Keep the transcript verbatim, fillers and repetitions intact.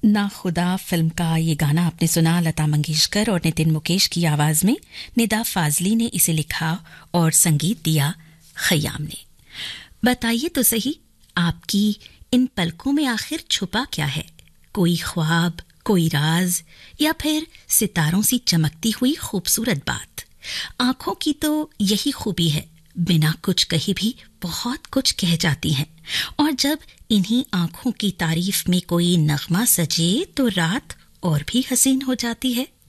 ना खुदा फिल्म का ये गाना आपने सुना लता मंगेशकर और नितिन मुकेश की आवाज में। निदा फाजली ने इसे लिखा और संगीत दिया खयाम ने। बताइए तो सही, आपकी इन पलकों में आखिर छुपा क्या है? कोई ख्वाब, कोई राज, या फिर सितारों सी चमकती हुई खूबसूरत बात? आंखों की तो यही खूबी है, बिना कुछ कहे भी बहुत कुछ कह जाती हैं। और जब इन्हीं आंखों की तारीफ में कोई नगमा सजे तो रात और भी हसीन हो जाती है।